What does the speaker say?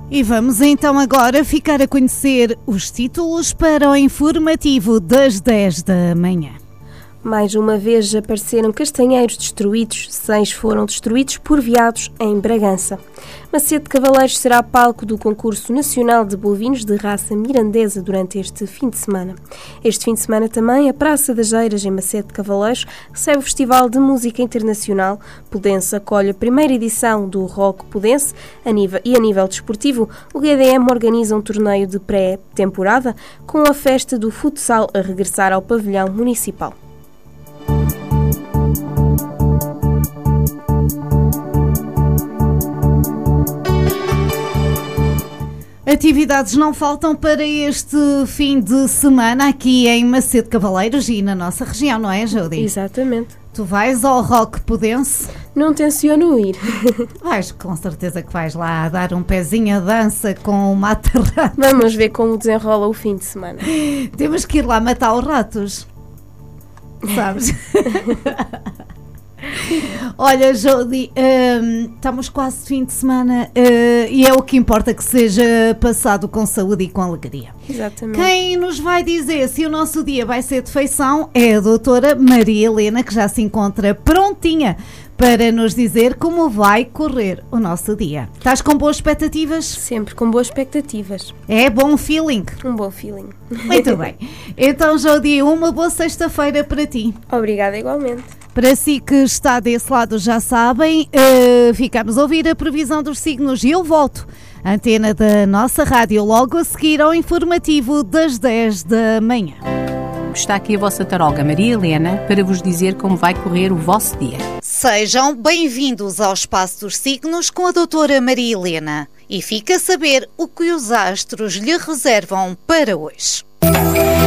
E vamos então agora ficar a conhecer os títulos para o informativo das 10 da manhã. Mais uma vez apareceram castanheiros destruídos, 6 foram destruídos por veados em Bragança. Macedo de Cavaleiros será palco do concurso nacional de bovinos de raça mirandesa durante este fim de semana. Este fim de semana também a Praça das Eiras em Macedo de Cavaleiros recebe o Festival de Música Internacional. Pudense acolhe a primeira edição do Rock Pudense a nível desportivo, o GDM organiza um torneio de pré-temporada com a festa do futsal a regressar ao pavilhão municipal. Atividades não faltam para este fim de semana aqui em Macedo de Cavaleiros e na nossa região, não é, Jody? Exatamente. Tu vais ao Rock Pudense? Não tenciono ir. Vais, com certeza que vais lá dar um pezinho a dança com o mata-ratos. Vamos ver como desenrola o fim de semana. Temos que ir lá matar os ratos, sabes? Olha, Jody, estamos quase de fim de semana e é o que importa que seja passado com saúde e com alegria. Exatamente. Quem nos vai dizer se o nosso dia vai ser de feição é a doutora Maria Helena, que já se encontra prontinha para nos dizer como vai correr o nosso dia. Estás com boas expectativas? Sempre com boas expectativas. É bom feeling? Um bom feeling. Muito bem. Então, Jody, uma boa sexta-feira para ti. Obrigada igualmente. Para si que está desse lado já sabem, ficamos a ouvir a previsão dos signos e eu volto. Antena da nossa rádio logo a seguir ao informativo das 10 da manhã. Está aqui a vossa taróloga Maria Helena para vos dizer como vai correr o vosso dia. Sejam bem-vindos ao Espaço dos Signos com a doutora Maria Helena e fica a saber o que os astros lhe reservam para hoje.